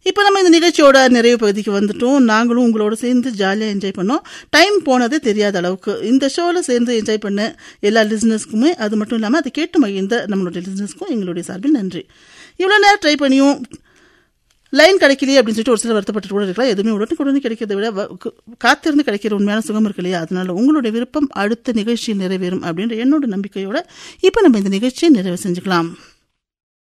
இப்போ நம்ம இந்த நிகழ்ச்சியோட நிறைவு பகுதிக்கு வந்துட்டோம். நாங்களும் உங்களோட சேர்ந்து ஜாலியாக என்ஜாய் பண்ணோம். டைம் போனதே தெரியாத அளவுக்கு இந்த ஷோவில் சேர்ந்து என்ஜாய் பண்ண எல்லா லிசனர்ஸ்க்குமே, அது மட்டும் இல்லாமல் அதை கேட்டு மகிழ்ந்த நம்மளுடைய லிசனர்ஸ்க்கும் எங்களுடைய சார்பில் நன்றி. இவ்வளோ நேரம் ட்ரை பண்ணியும் லைன் கிடைக்கலையே அப்படின்னு சொல்லிட்டு ஒரு சில வருத்தப்பட்டு கூட இருக்கலாம். எதுவுமே உடனே கிடைக்கிறத விட காத்திருந்து கிடைக்கிற உண்மையான சுகம் இருக்கு இல்லையா? அதனால உங்களுடைய விருப்பம் அடுத்த நிகழ்ச்சியில் நிறைவேறும் அப்படின்ற என்னோட நம்பிக்கையோட இப்போ நம்ம இந்த நிகழ்ச்சியை நிறைவு செஞ்சுக்கலாம்.